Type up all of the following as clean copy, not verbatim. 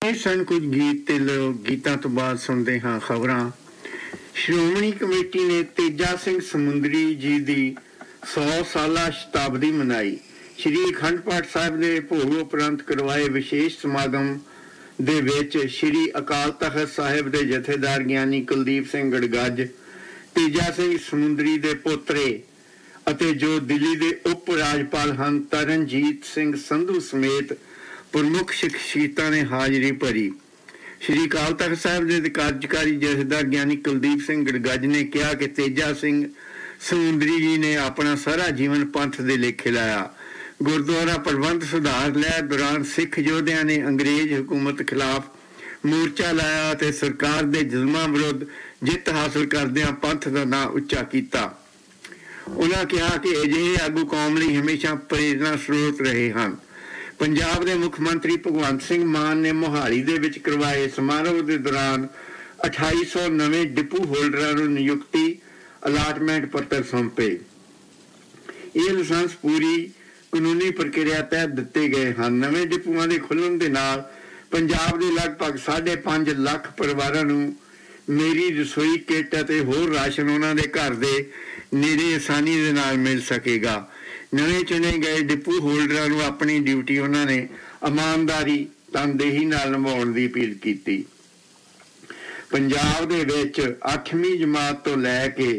ਸਨ ਕੁਝ ਗੀਤ ਤੇ ਗੀਤਾਂ ਤੋਂ ਬਾਅਦ ਸੁਣਦੇ ਹਾਂ ਖਬਰਾਂ। ਸ਼੍ਰੋਮਣੀ ਕਮੇਟੀ ਨੇ ਤੇਜਾ ਸਿੰਘ ਸਮੁੰਦਰੀ ਜੀ ਦੀ 100 ਸਾਲਾ ਸ਼ਤਾਬਦੀ ਮਨਾਈ। ਸ਼੍ਰੀ ਅਖੰਡ ਪਾਠ ਸਾਹਿਬ ਦੇ ਭੋਗ ਉਪਰੰਤ ਕਰਵਾਏ ਵਿਸ਼ੇਸ਼ ਸਮਾਗਮ ਦੇ ਵਿੱਚ ਸ਼੍ਰੀ ਅਕਾਲ ਤਖਤ ਸਾਹਿਬ ਦੇ ਜਥੇਦਾਰ ਗਿਆਨੀ ਕੁਲਦੀਪ ਸਿੰਘ ਗੜਗੱਜ, ਤੇਜਾ ਸਿੰਘ ਸਮੁੰਦਰੀ ਦੇ ਪੋਤਰੇ ਅਤੇ ਜੋ ਦਿੱਲੀ ਦੇ ਉਪ ਰਾਜਪਾਲ ਹਨ ਤਰਨਜੀਤ ਸਿੰਘ ਸੰਧੂ ਸਮੇਤ ਪ੍ਰਮੁੱਖ ਸ਼ਖਸੀਅਤਾਂ ਨੇ ਹਾਜ਼ਰੀ ਭਰੀ। ਸ਼੍ਰੀ ਅਕਾਲ ਤਖਤ ਸਾਹਿਬ ਦੇ ਕਾਰਜਕਾਰੀ ਜਥੇਦਾਰ ਗਿਆਨੀ ਕੁਲਦੀਪ ਸਿੰਘ ਗੜਗੱਜ ਨੇ ਕਿਹਾ ਕਿ ਤੇਜਾ ਸਿੰਘ ਸਮੁੰਦਰੀ ਜੀ ਨੇ ਆਪਣਾ ਸਾਰਾ ਜੀਵਨ ਪੰਥ ਦੇ ਲੇਖੇ ਲਾਇਆ। ਗੁਰਦੁਆਰਾ ਪ੍ਰਬੰਧ ਸੁਧਾਰ ਲਹਿਰ ਦੌਰਾਨ ਸਿੱਖ ਯੋਧਿਆਂ ਨੇ ਅੰਗਰੇਜ਼ ਹਕੂਮਤ ਖਿਲਾਫ ਮੋਰਚਾ ਲਾਇਆ ਅਤੇ ਸਰਕਾਰ ਦੇ ਜ਼ੁਲਮਾਂ ਵਿਰੁੱਧ ਜਿੱਤ ਹਾਸਲ ਕਰਦਿਆਂ ਪੰਥ ਦਾ ਨਾਂ ਉੱਚਾ ਕੀਤਾ। ਉਹਨਾਂ ਕਿਹਾ ਕਿ ਅਜਿਹੇ ਆਗੂ ਕੌਮ ਲਈ ਹਮੇਸ਼ਾ ਪ੍ਰੇਰਨਾ ਸਰੋਤ ਰਹੇ ਹਨ। ਪੰਜਾਬ ਦੇ ਮੁੱਖ ਮੰਤਰੀ ਭਗਵੰਤ ਸਿੰਘ ਮਾਨ ਨੇ ਮੋਹਾਲੀ ਦੇ ਵਿੱਚ ਕਰਵਾਏ ਸਮਾਰੋਹ ਦੇ ਦੌਰਾਨ 2800 ਨਵੇਂ ਡਿਪੂ ਹੋਲਡਰਾਂ ਨੂੰ ਨਿਯੁਕਤੀ ਅਲਾਟਮੈਂਟ ਪੱਤਰ ਸੌਂਪੇ। ਇਹ ਲਾਇਸੈਂਸ ਪੂਰੀ ਕਾਨੂੰਨੀ ਪ੍ਰਕਿਰਿਆ ਤਹਿਤ ਦਿੱਤੇ ਗਏ ਹਨ। ਨਵੇਂ ਡਿਪੂਆਂ ਦੇ ਖੁੱਲ੍ਹਣ ਦੇ ਨਾਲ ਪੰਜਾਬ ਦੇ ਲਗਭਗ 5.5 ਲੱਖ ਪਰਿਵਾਰਾਂ ਨੂੰ ਮੇਰੀ ਰਸੋਈ ਕਿੱਟ ਅਤੇ ਹੋਰ ਰਾਸ਼ਨ ਉਹਨਾਂ ਦੇ ਘਰ ਦੇ ਨੇੜੇ ਆਸਾਨੀ ਦੇ ਨਾਲ ਮਿਲ ਸਕੇਗਾ। ਨਵੇਂ ਚੁਣੇ ਗਏ ਡਿਪੂ ਹੋਲਡਰਾਂ ਨੂੰ ਆਪਣੀ ਡਿਊਟੀ ਉਹਨਾਂ ਨੇ ਇਮਾਨਦਾਰੀ ਤਨਦੇਹੀ ਨਾਲ ਨਿਭਾਉਣ ਦੀ ਅਪੀਲ ਕੀਤੀ। ਪੰਜਾਬ ਦੇ ਵਿੱਚ 8ਵੀਂ ਜਮਾਤ ਤੋਂ ਲੈ ਕੇ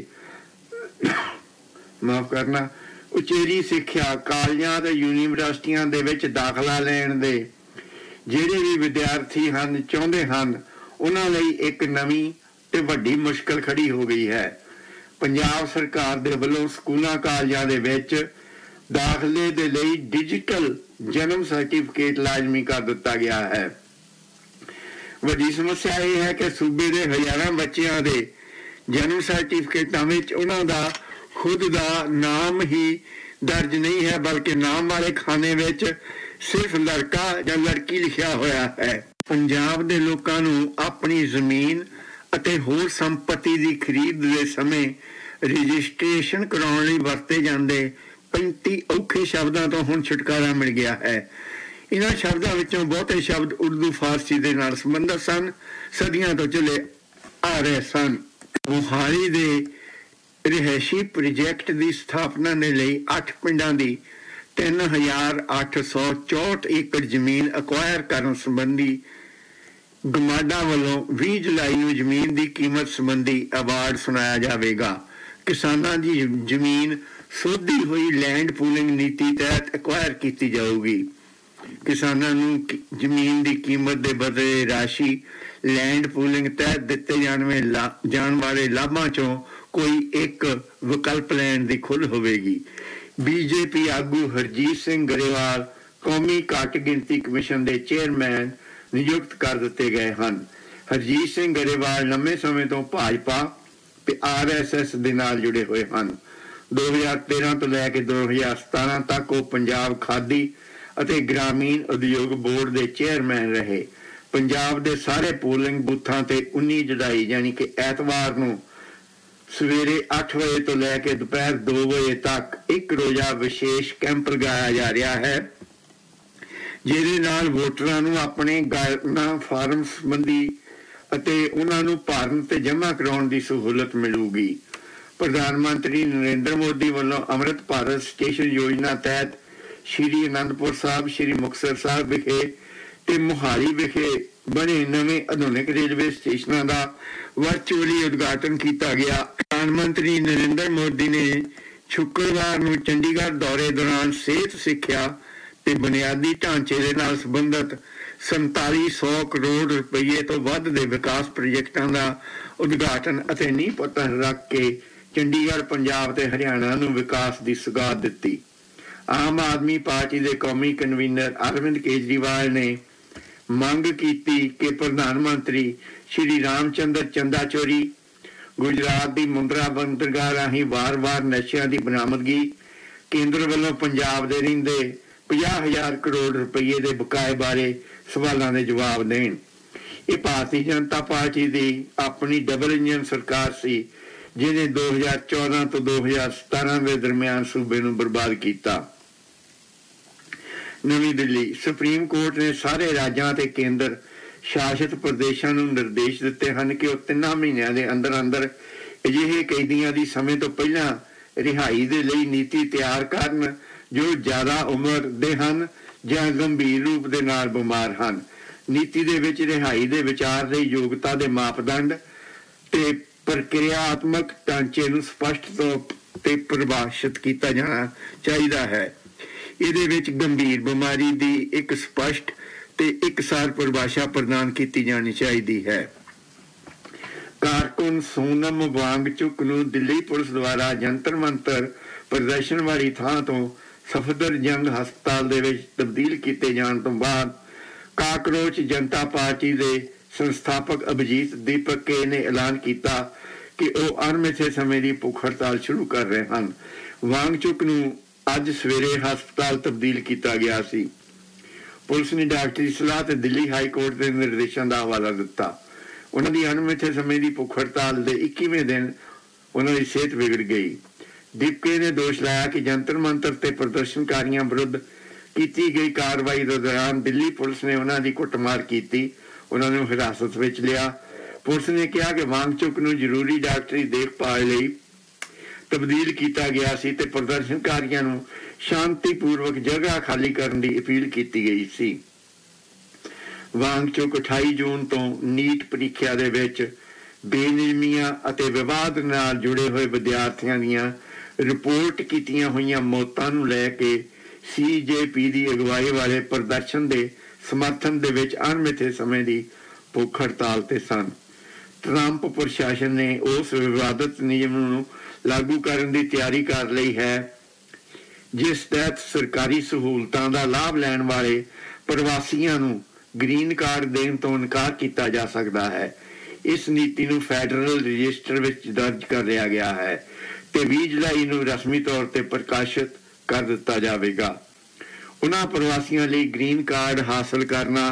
ਉਚੇਰੀ ਸਿੱਖਿਆ ਕਾਲਜਾਂ ਤੇ ਯੂਨੀਵਰਸਿਟੀਆਂ ਦੇ ਵਿੱਚ ਦਾਖਲਾ ਲੈਣ ਦੇ ਜਿਹੜੇ ਵੀ ਵਿਦਿਆਰਥੀ ਹਨ ਚਾਹੁੰਦੇ ਹਨ ਉਹਨਾਂ ਲਈ ਇੱਕ ਨਵੀਂ ਤੇ ਵੱਡੀ ਮੁਸ਼ਕਲ ਖੜੀ ਹੋ ਗਈ ਹੈ। ਪੰਜਾਬ ਸਰਕਾਰ ਦੇ ਵੱਲੋਂ ਸਕੂਲਾਂ ਕਾਲਜਾਂ ਦੇ ਵਿੱਚ ਦਾਖਲੇ ਦੇ ਲਈ ਡਿਜੀਟਲ ਜਨਮ ਸਰਟੀਫਿਕੇਟ ਲਾਜ਼ਮੀ ਕਰ ਦਿੱਤਾ ਗਿਆ ਹੈ। ਵੱਡੀ ਸਮੱਸਿਆ ਇਹ ਹੈ ਕਿ ਸੂਬੇ ਦੇ ਹਜ਼ਾਰਾਂ ਬੱਚਿਆਂ ਦੇ ਜਨਮ ਸਰਟੀਫਿਕੇਟਾਂ ਵਿੱਚ ਉਹਨਾਂ ਦਾ ਖੁਦ ਦਾ ਨਾਮ ਹੀ ਦਰਜ ਨਹੀਂ ਹੈ, ਬਲਕਿ ਨਾਮ ਵਾਲੇ ਖਾਨੇ ਵਿੱਚ ਸਿਰਫ ਲੜਕਾ ਜਾਂ ਲੜਕੀ ਲਿਖਿਆ ਹੋਇਆ ਹੈ। ਪੰਜਾਬ ਦੇ ਲੋਕਾਂ ਨੂੰ ਆਪਣੀ ਜ਼ਮੀਨ ਅਤੇ ਹੋਰ ਸੰਪત્ਤੀ ਦੀ ਖਰੀਦ ਦੇ ਸਮੇਂ ਰਜਿਸਟ੍ਰੇਸ਼ਨ ਕਰਾਉਣ ਲਈ ਵਰਤੇ ਜਾਂਦੇ 35 ਔਖੇ ਸ਼ਬਦਾਂ ਤੋਂ ਹੁਣ ਛੁਟਕਾਰਾ ਮਿਲ ਗਿਆ ਹੈ। ਇਹਨਾਂ ਸ਼ਬਦਾਂ ਵਿੱਚੋਂ ਬਹੁਤੇ ਸ਼ਬਦ ਉਰਦੂ ਫਾਰਸੀ ਦੇ ਨਾਲ ਸੰਬੰਧਿਤ ਸਨ, ਸਦੀਆਂ ਤੋਂ ਚੱਲੇ ਆ ਰਹੇ ਸਨ। ਮੋਹਾਲੀ ਦੇ ਰਿਹਾਇਸ਼ੀ ਪ੍ਰੋਜੈਕਟ ਦੀ ਸਥਾਪਨਾ ਦੇ ਲਈ 8 ਪਿੰਡਾਂ ਦੀ 3864 ਏਕੜ ਜ਼ਮੀਨ ਅਕਵਾਇਰ ਕਰਨ ਸੰਬੰਧੀ ਗਮਾਡਾ ਵੱਲੋਂ 20 ਜੁਲਾਈ ਨੂੰ ਜ਼ਮੀਨ ਦੀ ਕੀਮਤ ਸੰਬੰਧੀ ਅਵਾਰਡ ਸੁਣਾਇਆ ਜਾਵੇਗਾ। ਕਿਸਾਨਾਂ ਦੀ ਜ਼ਮੀਨ ਸੋਧੀ ਹੋਈ ਲੈਂਡ ਪੂਲਿੰਗ ਨੀਤੀ ਤਹਿਤ ਅਕਵਾਇਰ ਕੀਤੀ ਜਾਊਗੀ। ਕਿਸਾਨਾਂ ਨੂੰ ਜ਼ਮੀਨ ਦੀ ਕੀਮਤ ਦੇ ਬਦਲੇ ਰਾਸ਼ੀ ਲੈਂਡ ਪੂਲਿੰਗ ਤਹਿਤ ਦਿੱਤੇ ਜਾਣ ਵਾਲੇ ਲਾਭਾਂ ਚੋਂ ਕੋਈ ਇੱਕ ਵਿਕਲਪ ਲੈਣ ਦੀ ਖੁੱਲ੍ਹ ਹੋਵੇਗੀ। ਬੀਜੇਪੀ ਆਗੂ ਹਰਜੀਤ ਸਿੰਘ ਗਰੇਵਾਲ ਕੌਮੀ ਘੱਟ ਗਿਣਤੀ ਕਮਿਸ਼ਨ ਦੇ ਚੇਅਰਮੈਨ ਨਿਯੁਕਤ ਕਰ ਦਿੱਤੇ ਗਏ ਹਨ। ਹਰਜੀਤ ਸਿੰਘ ਗਰੇਵਾਲ ਲੰਮੇ ਸਮੇਂ ਤੋਂ ਭਾਜਪਾ ਤੇ RSS ਦੇ ਨਾਲ ਜੁੜੇ ਹੋਏ ਹਨ। 2013 ਤੋਂ ਲੈ ਕੇ 2017 ਤੱਕ ਉਹ ਪੰਜਾਬ ਖਾਦੀ ਅਤੇ ਗ੍ਰਾਮੀਣ ਉਦਯੋਗ ਬੋਰਡ ਦੇ ਚੇਅਰਮੈਨ ਰਹੇ। ਪੰਜਾਬ ਦੇ ਸਾਰੇ ਪੋਲਿੰਗ ਬੂਥਾਂ ਤੇ 19 ਜੁਲਾਈ ਯਾਨੀ ਕਿ ਐਤਵਾਰ ਨੂੰ ਸਵੇਰੇ 8 ਵਜੇ ਤੋਂ ਲੈ ਕੇ ਦੁਪਹਿਰ 2 ਵਜੇ ਤੱਕ ਇੱਕ ਰੋਜ਼ਾ ਵਿਸ਼ੇਸ਼ ਕੈਂਪ ਲਗਾਇਆ ਜਾ ਰਿਹਾ ਹੈ, ਜਿਹਦੇ ਨਾਲ ਵੋਟਰਾਂ ਨੂੰ ਆਪਣੇ ਗਣਨਾ ਫਾਰਮ ਸੰਬੰਧੀ ਅਤੇ ਉਹਨਾਂ ਨੂੰ ਭਰਨ ਤੇ ਜਮ੍ਹਾਂ ਕਰਾਉਣ ਦੀ ਸਹੂਲਤ ਮਿਲੂਗੀ। ਪ੍ਰਧਾਨ ਮੰਤਰੀ ਨਰਿੰਦਰ ਮੋਦੀ ਵੱਲੋਂ ਅੰਮ੍ਰਿਤ ਭਾਰਤ ਸਟੇਸ਼ਨ ਯੋਜਨਾ ਤਹਿਤ ਸ਼੍ਰੀ ਅਨੰਦਪੁਰ ਸਾਹਿਬ, ਸ਼੍ਰੀ ਮੁਕਤਸਰ ਸਾਹਿਬ ਵਿਖੇ ਤੇ ਮੋਹਾਲੀ ਵਿਖੇ ਬਣੇ ਨਵੇਂ ਆਧੁਨਿਕ ਰੇਲਵੇ ਸਟੇਸ਼ਨਾਂ ਦਾ ਵਰਚੁਅਲੀ ਉਦਘਾਟਨ ਕੀਤਾ ਗਿਆ। ਪ੍ਰਧਾਨ ਮੰਤਰੀ ਨਰਿੰਦਰ ਮੋਦੀ ਨੇ ਸ਼ੁੱਕਰਵਾਰ ਨੂੰ ਚੰਡੀਗੜ੍ਹ ਦੌਰੇ ਦੌਰਾਨ ਸਿਹਤ, ਸਿੱਖਿਆ ਤੇ ਬੁਨਿਆਦੀ ਢਾਂਚੇ ਦੇ ਨਾਲ ਸੰਬੰਧਿਤ 4700 ਕਰੋੜ ਰੁਪਏ ਤੋਂ ਵੱਧ ਦੇ ਵਿਕਾਸ ਪ੍ਰੋਜੈਕਟਾਂ ਦਾ ਉਦਘਾਟਨ ਅਤੇ ਨੀਂਹ ਪੱਥਰ ਰੱਖ ਕੇ ਚੰਡੀਗੜ੍ਹ, ਪੰਜਾਬ ਤੇ ਹਰਿਆਣਾ ਨੂੰ ਵਿਕਾਸ ਦੀ ਸੁਗਾਤ ਦਿੱਤੀ। ਆਮ ਆਦਮੀ ਪਾਰਟੀ ਦੇ ਕੌਮੀ ਕਨਵੀਨਰ ਅਰਵਿੰਦ ਕੇਜਰੀਵਾਲ ਨੇ ਮੰਗ ਕੀਤੀ ਕਿ ਪ੍ਰਧਾਨ ਮੰਤਰੀ ਸ਼੍ਰੀ ਰਾਮਚੰਦਰ ਚੰਦਾਚੌਰੀ ਗੁਜਰਾਤ ਦੀ ਮੁੰਦਰਾ ਬੰਦਰਗਾਹ ਰਾਹੀਂ ਵਾਰ-ਵਾਰ ਨਸ਼ਿਆਂ ਦੀ ਬਰਾਮਦਗੀ ਕੇਂਦਰ ਵੱਲੋਂ ਪੰਜਾਬ ਦੇ ਰਹਿੰਦੇ 50,000 ਕਰੋੜ ਰੁਪਏ ਦੇ ਬਕਾਏ ਬਾਰੇ ਸਵਾਲਾਂ ਦੇ ਜਵਾਬ ਦੇਣ। ਇਹ ਭਾਰਤੀ ਜਨਤਾ ਪਾਰਟੀ ਦੀ ਆਪਣੀ ਡਬਲ ਇੰਜਨ ਸਰਕਾਰ ਸੀ, ਜਿਹਨੇ 2014 ਤੋਂ 2017 ਦੇ ਦਰਮਿਆਨ ਸੂਬੇ ਨੂੰ ਬਰਬਾਦ ਕੀਤਾ। ਨਵੀਂ ਦਿੱਲੀ ਸੁਪਰੀਮ ਕੋਰਟ ਨੇ ਸਾਰੇ ਰਾਜਾਂ ਤੇ ਕੇਂਦਰ ਸ਼ਾਸਿਤ ਪ੍ਰਦੇਸ਼ਾਂ ਨੂੰ ਨਿਰਦੇਸ਼ ਦਿੱਤੇ ਹਨ ਕਿ ਉਹ 3 ਮਹੀਨਿਆਂ ਦੇ ਅੰਦਰ ਅੰਦਰ ਅਜਿਹੇ ਕੈਦੀਆਂ ਦੀ ਸਮੇਂ ਤੋਂ ਪਹਿਲਾਂ ਰਿਹਾਈ ਦੇ ਲਈ ਨੀਤੀ ਤਿਆਰ ਕਰਨ ਜੋ ਜ਼ਿਆਦਾ ਉਮਰ ਦੇ ਹਨ ਜਾਂ ਗੰਭੀਰ ਰੂਪ ਦੇ ਨਾਲ ਬਿਮਾਰ ਹਨ। ਨੀਤੀ ਦੇ ਵਿੱਚ ਰਿਹਾਈ ਦੇ ਵਿਚਾਰ ਲਈ ਯੋਗਤਾ ਦੇ ਮਾਪਦੰਡ ਤੇ ਪ੍ਰਕਿਰਿਆਤਮਕ ਢਾਂਚੇ ਨੂੰ ਸਪਸ਼ਟ ਤੌਰ ਤੇ ਪਰਿਭਾਸ਼ਿਤ ਕੀਤਾ ਜਾਣਾ ਚਾਹੀਦਾ ਹੈ। ਇਹਦੇ ਵਿੱਚ ਗੰਭੀਰ ਬਿਮਾਰੀ ਦੀ ਇੱਕ ਸਪਸ਼ਟ ਤੇ ਇਕਸਾਰ ਪਰਿਭਾਸ਼ਾ ਪ੍ਰਦਾਨ ਕੀਤੀ ਜਾਣੀ ਚਾਹੀਦੀ ਹੈ। ਕਾਰਕੁਨ ਸੋਨਮ ਵਾਂਗਚੁਕ ਨੂੰ ਦਿੱਲੀ ਪੁਲਿਸ ਦੁਆਰਾ ਜੰਤਰ ਮੰਤਰ ਪ੍ਰਦਰਸ਼ਨ ਵਾਲੀ ਥਾਂ ਤੋਂ ਸਫਦਰਜੰਗ ਹਸਪਤਾਲ ਦੇ ਵਿੱਚ ਤਬਦੀਲ ਕੀਤੇ ਜਾਣ ਤੋਂ ਬਾਅਦ ਕਾਕਰੋਚ ਜਨਤਾ ਪਾਰਟੀ ਦੇ ਸੰਸਥਾਪਕ ਅਭਿਜੀਤ ਦੀਪਕ ਕੇ ਨੇ ਐਲਾਨ ਕੀਤਾ ਕਿ ਉਹ ਅਣਮਿੱਥੇ ਸਮੇਂ ਦੀ ਭੁੱਖ ਹੜਤਾਲ ਸ਼ੁਰੂ ਕਰ ਰਹੇ ਹਨ। ਵਾਂਗਚੁਕ ਨੂੰ ਅੱਜ ਸਵੇਰੇ ਹਸਪਤਾਲ ਤਬਦੀਲ ਕੀਤਾ ਗਿਆ ਸੀ। ਪੁਲਿਸ ਨੇ ਡਾਕਟਰੀ ਸਲਾਹ ਤੇ ਦਿੱਲੀ ਹਾਈ ਕੋਰਟ ਦੇ ਨਿਰਦੇਸ਼ਾਂ ਦਾ ਹਵਾਲਾ ਦਿੱਤਾ। ਉਹਨਾਂ ਦੀ ਅਣਮਿੱਥੇ ਸਮੇਂ ਦੀ ਭੁੱਖ ਹੜਤਾਲ ਦੇ 21ਵੇਂ ਦਿਨ ਉਹਨਾਂ ਦੀ ਸਿਹਤ ਵਿਗੜ ਗਈ। ਦੀਪਕੇ ਨੇ ਦੋਸ਼ ਲਾਇਆ ਕਿ ਜੰਤਰ ਮੰਤਰ ਤੇ ਪ੍ਰਦਰਸ਼ਨਕਾਰੀਆਂ ਵਿਰੁੱਧ ਕੀਤੀ ਗਈ ਕਾਰਵਾਈ ਦੇ ਦੌਰਾਨ ਦਿੱਲੀ ਪੁਲਿਸ ਨੇ ਉਹਨਾਂ ਦੀ ਕੁੱਟਮਾਰ ਕੀਤੀ, ਉਹਨਾਂ ਨੂੰ ਹਿਰਾਸਤ ਵਿੱਚ ਲਿਆ। ਪੁਲਿਸ ਨੇ ਕਿਹਾ ਕਿ ਵਾਂਗਚੁਕ ਨੂੰ ਜ਼ਰੂਰੀ ਡਾਕਟਰੀ ਦੇਖਭਾਲ ਲਈ ਤਬਦੀਲ ਕੀਤਾ ਗਿਆ ਸੀ ਤੇ ਪ੍ਰਦਰਸ਼ਨਕਾਰੀਆਂ ਨੂੰ ਸ਼ਾਂਤੀਪੂਰਵਕ ਜਗ੍ਹਾ ਖਾਲੀ ਕਰਨ ਦੀ ਅਪੀਲ ਕੀਤੀ ਗਈ ਸੀ। ਵਾਂਗਚੁਕ 28 ਜੂਨ ਤੋਂ ਨੀਟ ਪ੍ਰੀਖਿਆ ਦੇ ਵਿੱਚ ਬੇਨਿਯਮੀਆਂ ਅਤੇ ਵਿਵਾਦ ਨਾਲ ਜੁੜੇ ਹੋਏ ਵਿਦਿਆਰਥੀਆਂ ਦੀਆਂ ਰਿਪੋਰਟ ਕੀਤੀਆਂ ਹੋਈਆਂ ਮੌਤਾਂ ਨੂੰ ਲੈ ਕੇ CJP ਦੀ ਅਗਵਾਈ ਵਾਲੇ ਪ੍ਰਦਰਸ਼ਨ ਦੇ ਸਮਰਥਨ ਦੇ ਵਿੱਚ ਅਣਮਿੱਥੇ ਸਮੇਂ ਦੀ ਭੁੱਖ ਹੜਤਾਲ ਤੇ ਸਨ। ਟਰੰਪ ਪ੍ਰਸ਼ਾਸਨ ਨੇ ਉਸ ਵਿਵਾਦਤ ਨਿਯਮ ਨੂੰ ਲਾਗੂ ਕਰਨ ਦੀ ਤਿਆਰੀ ਕਰ ਲਈ ਹੈ ਜਿਸ ਤਹਿਤ ਸਰਕਾਰੀ ਸਹੂਲਤਾਂ ਦਾ ਲਾਭ ਲੈਣ ਵਾਲੇ ਪ੍ਰਵਾਸੀਆਂ ਨੂੰ ਗ੍ਰੀਨ ਕਾਰਡ ਦੇਣ ਤੋਂ ਇਨਕਾਰ ਕੀਤਾ ਜਾ ਸਕਦਾ ਹੈ। ਇਸ ਨੀਤੀ ਨੂੰ ਫੈਡਰਲ ਰਜਿਸਟਰ ਵਿੱਚ ਦਰਜ ਕਰ ਲਿਆ ਗਿਆ ਹੈ ਤੇ 20 ਜੁਲਾਈ ਨੂੰ ਰਸਮੀ ਤੌਰ ਤੇ ਪ੍ਰਕਾਸ਼ਿਤ ਕਰ ਦਿੱਤਾ ਜਾਵੇਗਾ। ਉਹਨਾਂ ਪ੍ਰਵਾਸੀਆਂ ਲਈ ਗ੍ਰੀਨ ਕਾਰਡ ਹਾਸਲ ਕਰਨਾ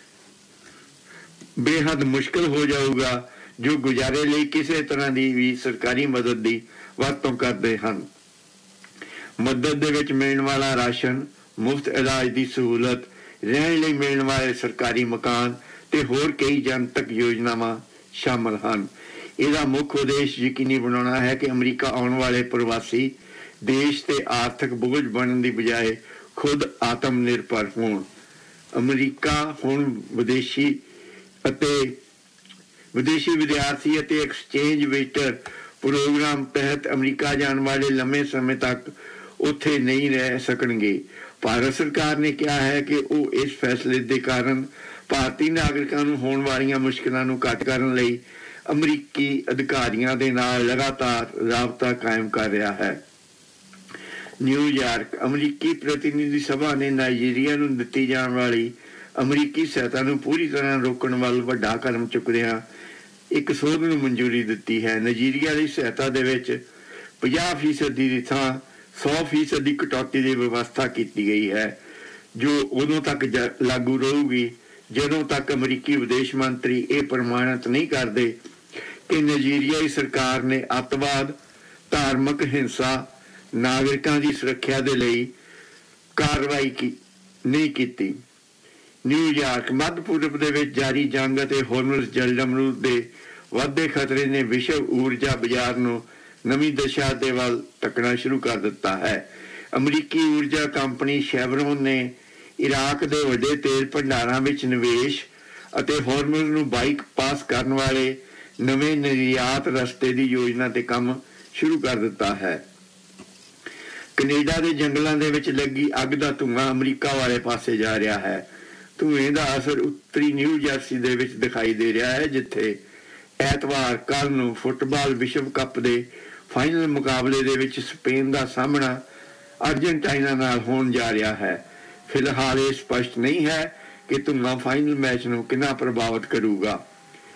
ਬੇਹੱਦ ਮੁਸ਼ਕਲ ਹੋ ਜਾਊਗਾ ਜੋ ਗੁਜ਼ਾਰੇ ਲਈ ਕਿਸੇ ਤਰ੍ਹਾਂ ਦੀ ਵੀ ਸਰਕਾਰੀ ਮਦਦ ਦੀ ਵਰਤੋਂ ਕਰਦੇ ਹਨ। ਮਦਦ ਦੇ ਵਿੱਚ ਮਿਲਣ ਵਾਲਾ ਰਾਸ਼ਨ, ਮੁਫਤ ਇਲਾਜ ਦੀ ਸਹੂਲਤ, ਰਹਿਣ ਲਈ ਮਿਲਣ ਵਾਲੇ ਸਰਕਾਰੀ ਮਕਾਨ ਤੇ ਹੋਰ ਕਈ ਜਨਤਕ ਯੋਜਨਾਵਾਂ ਸ਼ਾਮਲ ਹਨ। ਇਹਦਾ ਮੁੱਖ ਉਦੇਸ਼ ਯਕੀਨੀ ਬਣਾਉਣਾ ਹੈ ਕਿ ਅਮਰੀਕਾ ਆਉਣ ਵਾਲੇ ਪ੍ਰਵਾਸੀ ਦੇਸ਼ ਤੇ ਆਰਥਿਕ ਬੋਝ ਬਣਨ ਦੀ ਬਜਾਏ ਖੁਦ ਆਤਮ ਨਿਰਭਰ ਹੋਣ। ਅਮਰੀਕਾ ਹੁਣ ਵਿਦੇਸ਼ੀ ਵਿਦਿਆਰਥੀ ਅਤੇ ਐਕਸਚੇਂਜ ਵਿਜ਼ਟਰ ਪ੍ਰੋਗਰਾਮ ਤਹਿਤ ਅਮਰੀਕਾ ਜਾਣ ਵਾਲੇ ਲੰਮੇ ਸਮੇਂ ਤੱਕ ਉੱਥੇ ਨਹੀਂ ਰਹਿ ਸਕਣਗੇ। ਭਾਰਤ ਸਰਕਾਰ ਨੇ ਕਿਹਾ ਹੈ ਕਿ ਉਹ ਇਸ ਫੈਸਲੇ ਦੇ ਕਾਰਨ ਭਾਰਤੀ ਨਾਗਰਿਕਾਂ ਨੂੰ ਹੋਣ ਵਾਲੀਆਂ ਮੁਸ਼ਕਲਾਂ ਨੂੰ ਘੱਟ ਕਰਨ ਲਈ ਅਮਰੀਕੀ ਅਧਿਕਾਰੀਆਂ ਦੇ ਨਾਲ ਲਗਾਤਾਰ ਰਾਬਤਾ ਕਾਇਮ ਕਰ ਰਿਹਾ ਹੈ। ਨਿਊਯਾਰਕ ਅਮਰੀਕੀ ਪ੍ਰਤੀਨਿਧੀ ਸਭਾ ਨੇ ਨਾਈਜੀਰੀਆ ਨੂੰ ਦਿੱਤੀ ਜਾਣ ਵਾਲੀ ਅਮਰੀਕੀ ਸਹਾਇਤਾ ਨੂੰ ਪੂਰੀ ਤਰ੍ਹਾਂ ਰੋਕਣ ਵੱਲ ਵੱਡਾ ਕਦਮ ਚੁੱਕਦਿਆਂ ਇੱਕ ਸੋਧ ਨੂੰ ਮਨਜ਼ੂਰੀ ਦਿੱਤੀ ਹੈ। ਨਾਈਜੀਰੀਆ ਦੀ ਸਹਾਇਤਾ ਦੇ ਵਿੱਚ 50% ਦੀ ਥਾਂ 100% ਦੀ ਕਟੌਤੀ ਦੀ ਵਿਵਸਥਾ ਕੀਤੀ ਗਈ ਹੈ ਜੋ ਉਦੋਂ ਤੱਕ ਲਾਗੂ ਰਹੂਗੀ ਜਦੋਂ ਤੱਕ ਅਮਰੀਕੀ ਵਿਦੇਸ਼ ਮੰਤਰੀ ਇਹ ਪ੍ਰਮਾਣਿਤ ਨਹੀਂ ਕਰਦੇ ਕਿ ਨਾਈਜੀਰੀਆਈ ਸਰਕਾਰ ਨੇ ਅੱਤਵਾਦ, ਧਾਰਮਿਕ ਹਿੰਸਾ, ਨਾਗਰਿਕਾਂ ਦੀ ਸੁਰੱਖਿਆ ਦੇ ਲਈ ਕਾਰਵਾਈ ਨਹੀਂ ਕੀਤੀ। ਨਿਊਯਾਰਕ ਮੱਧ ਪੂਰਬ ਦੇ ਵਿੱਚ ਜਾਰੀ ਜੰਗ ਅਤੇ ਹੋਰਮੁਜ਼ ਜਲਡਮਰੂ ਦੇ ਵੱਧਦੇ ਖਤਰੇ ਨੇ ਵਿਸ਼ਵ ਊਰਜਾ ਬਾਜ਼ਾਰ ਨੂੰ ਨਵੀਂ ਦਿਸ਼ਾ ਦੇ ਵੱਲ ਧੱਕਣਾ ਸ਼ੁਰੂ ਕਰ ਦਿੱਤਾ ਹੈ। ਅਮਰੀਕੀ ਊਰਜਾ ਕੰਪਨੀ ਸ਼ੈਵਰੋਨ ਨੇ ਇਰਾਕ ਦੇ ਵੱਡੇ ਤੇਲ ਭੰਡਾਰਾਂ ਵਿੱਚ ਨਿਵੇਸ਼ ਅਤੇ ਹੋਰਮੁਜ਼ ਨੂੰ ਬਾਈਪਾਸ ਕਰਨ ਵਾਲੇ ਨਵੇਂ ਨਿਰਯਾਤ ਰਸਤੇ ਦੀ ਯੋਜਨਾ ਤੇ ਕੰਮ ਸ਼ੁਰੂ ਕਰ ਦਿੱਤਾ ਹੈ। ਕੈਨੇਡਾ ਦੇ ਜੰਗਲਾਂ ਦੇ ਵਿੱਚ ਲੱਗੀ ਅੱਗ ਦਾ ਧੂੰਆਂ ਅਮਰੀਕਾ ਵਾਲੇ ਪਾਸੇ ਜਾ ਰਿਹਾ ਹੈ। ਧੂਏ ਦਾ ਅਸਰ ਉੱਤਰੀ ਨਿਊ ਜਰਸੀ ਦੇ ਵਿੱਚ ਦਿਖਾਈ ਦੇ ਰਿਹਾ ਹੈ ਜਿੱਥੇ ਐਤਵਾਰ ਕੱਲ ਨੂੰ ਫੁੱਟਬਾਲ ਵਿਸ਼ਵ ਕੱਪ ਦੇ ਫਾਈਨਲ ਮੁਕਾਬਲੇ ਦੇ ਵਿੱਚ ਸਪੇਨ ਦਾ ਸਾਹਮਣਾ ਅਰਜਨਟਾਈਨਾ ਨਾਲ ਹੋਣ ਜਾ ਰਿਹਾ ਹੈ। ਫਿਲਹਾਲ ਇਹ ਸਪਸ਼ਟ ਨਹੀਂ ਹੈ ਕਿ ਧੂੰਆਂ ਫਾਈਨਲ ਮੈਚ ਨੂੰ ਕਿੰਨਾ ਪ੍ਰਭਾਵਿਤ ਕਰੂਗਾ।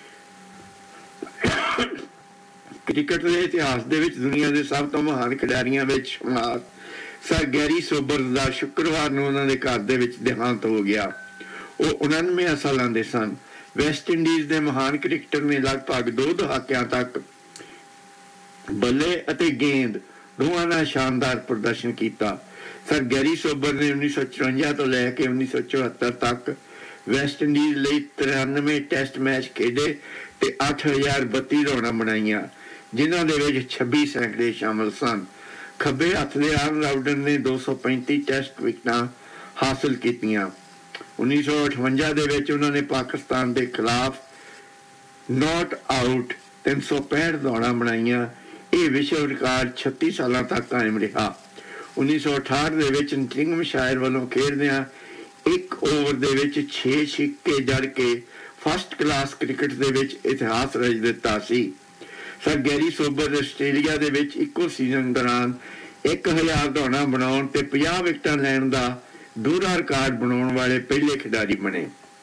ਕ੍ਰਿਕਟ ਦੇ ਇਤਿਹਾਸ ਦੇ ਵਿੱਚ ਦੁਨੀਆ ਦੇ ਸਭ ਤੋਂ ਮਹਾਨ ਖਿਡਾਰੀਆਂ ਵਿੱਚ ਸ਼ੁਮਾਰ ਸਰ ਗੈਰੀ ਸੋਬਰ ਦਾ ਸ਼ੁੱਕਰਵਾਰ ਨੂੰ ਉਹਨਾਂ ਦੇ ਘਰ ਦੇ ਵਿੱਚ ਦੇਹਾਂਤ ਹੋ ਗਿਆ। ਉਹ 99 ਸਾਲਾਂ ਦੇ ਸਨ। ਵੈਸਟ ਇੰਡੀਜ਼ ਦੇ ਮਹਾਨ ਕ੍ਰਿਕਟਰ ਨੇ ਲਗਭਗ 2 ਦਹਾਕਿਆਂ ਤੱਕ ਬੱਲੇ ਅਤੇ ਗੇਂਦ ਦੋਵਾਂ ਦਾ ਸ਼ਾਨਦਾਰ ਪ੍ਰਦਰਸ਼ਨ ਕੀਤਾ। ਸਰ ਗੈਰੀ ਸੋਬਰ ਨੇ 1954 ਤੋਂ ਲੈ ਕੇ 1974 ਤੱਕ ਵੈਸਟ ਇੰਡੀਜ਼ ਲਈ 93 ਟੈਸਟ ਮੈਚ ਖੇਡੇ ਤੇ 8032 ਰਨਾਂ ਬਣਾਈਆਂ, ਜਿਨ੍ਹਾਂ ਦੇ ਵਿੱਚ 26 ਸੈਂਕੜੇ ਸ਼ਾਮਲ ਸਨ। ਖੱਬੇ ਹੱਥ ਦੇ ਆਲਰਾਊਂਡਰ ਨੇ 235 ਟੈਸਟ ਵਿਕਟਾਂ ਹਾਸਲ ਕੀਤੀਆਂ। 1958 ਦੇ ਵਿੱਚ ਉਹਨਾਂ ਨੇ ਪਾਕਿਸਤਾਨ ਦੇ ਖਿਲਾਫ ਨॉट ਆਊਟ 365 ਦੌੜਾਂ ਬਣਾਈਆਂ। ਇਹ ਵਿਸ਼ਵ ਰਿਕਾਰਡ 36 ਸਾਲਾਂ ਤੱਕ ਕਾਇਮ ਰਿਹਾ। 1968 ਦੇ ਵਿੱਚ ਨਟਿੰਗਮਸ਼ਾਇਰ ਵੱਲੋਂ ਖੇਡਦਿਆਂ ਇੱਕ ਓਵਰ ਦੇ ਵਿੱਚ 6 ਛਿੱਕੇ ਜੜ ਕੇ ਫਸਟ ਕਲਾਸ ਕ੍ਰਿਕਟ ਦੇ ਵਿੱਚ ਇਤਿਹਾਸ ਰਚ ਦਿੱਤਾ ਸੀ। ਸਰ ਗੈਰੀ ਸੋਬਰ ਆਸਟ੍ਰੇਲੀਆ ਦੇ ਵਿੱਚ ਇੱਕੋ ਸੀਜ਼ਨ ਦੌਰਾਨ 1000 ਦੌੜਾਂ ਬਣਾਉਣ ਤੇ 50 ਵਿਕਟਾਂ ਲੈਣ ਦਾ ਦੂਹਰਾ ਰਿਕਾਰਡ ਬਣਾਉਣ ਵਾਲੇ ਪਹਿਲੇ ਖਿਡਾਰੀ ਬਣੇ।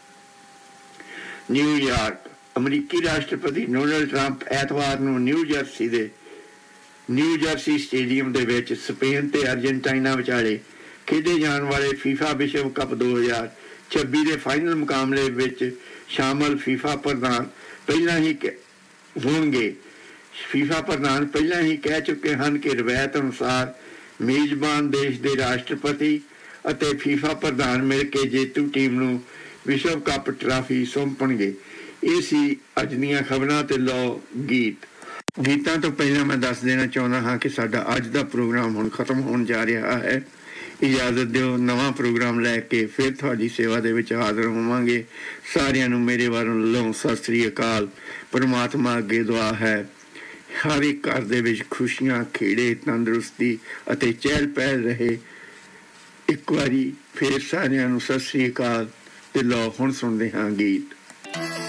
ਨਿਊਯਾਰਕ, ਅਮਰੀਕੀ ਰਾਸ਼ਟਰਪਤੀ ਡੋਨਾਲਡ ਟਰੰਪ ਐਤਵਾਰ ਨੂੰ ਨਿਊ ਜਰਸੀ ਸਟੇਡੀਅਮ ਦੇ ਵਿੱਚ ਸਪੇਨ ਤੇ ਅਰਜਨਟਾਈਨਾ ਵਿਚਾਲੇ ਖੇਡੇ ਜਾਣ ਵਾਲੇ ਫੀਫਾ ਵਿਸ਼ਵ ਕੱਪ 2026 ਦੇ ਫਾਈਨਲ ਮੁਕਾਬਲੇ ਵਿੱਚ ਸ਼ਾਮਲ ਫੀਫਾ ਪ੍ਰਧਾਨ ਪਹਿਲਾਂ ਹੀ ਕਹਿ ਚੁੱਕੇ ਹਨ ਕਿ ਰਵਾਇਤ ਅਨੁਸਾਰ ਮੇਜ਼ਬਾਨ ਦੇਸ਼ ਦੇ ਰਾਸ਼ਟਰਪਤੀ ਅਤੇ ਫੀਫਾ ਪ੍ਰਧਾਨ ਮਿਲ ਕੇ ਜੇਤੂ ਟੀਮ ਨੂੰ ਵਿਸ਼ਵ ਕੱਪ ਟਰਾਫੀ ਸੌਂਪਣਗੇ। ਇਹ ਸੀ ਅੱਜ ਦੀਆਂ ਖਬਰਾਂ ਤੇ ਲਓ ਗੀਤਾਂ ਤੋਂ ਪਹਿਲਾਂ ਮੈਂ ਦੱਸ ਦੇਣਾ ਚਾਹੁੰਦਾ ਹਾਂ ਕਿ ਸਾਡਾ ਅੱਜ ਦਾ ਪ੍ਰੋਗਰਾਮ ਹੁਣ ਖਤਮ ਹੋਣ ਜਾ ਰਿਹਾ ਹੈ। ਇਜਾਜ਼ਤ ਦਿਓ, ਨਵਾਂ ਪ੍ਰੋਗਰਾਮ ਲੈ ਕੇ ਫਿਰ ਤੁਹਾਡੀ ਸੇਵਾ ਦੇ ਵਿੱਚ ਹਾਜ਼ਰ ਹੋਵਾਂਗੇ। ਸਾਰਿਆਂ ਨੂੰ ਮੇਰੇ ਵੱਲੋਂ ਸਤਿ ਸ੍ਰੀ ਅਕਾਲ। ਪਰਮਾਤਮਾ ਅੱਗੇ ਦੁਆ ਹੈ ਹਰ ਇੱਕ ਘਰ ਦੇ ਵਿੱਚ ਖੁਸ਼ੀਆਂ, ਖੇੜੇ, ਤੰਦਰੁਸਤੀ ਅਤੇ ਚਹਿਲ ਪਹਿਲ ਰਹੇ। ਇੱਕ ਵਾਰੀ ਫਿਰ ਸਾਰਿਆਂ ਨੂੰ ਸਤਿ ਸ੍ਰੀ ਅਕਾਲ ਤੇ ਲਓ ਹੁਣ ਸੁਣਦੇ ਹਾਂ ਗੀਤ।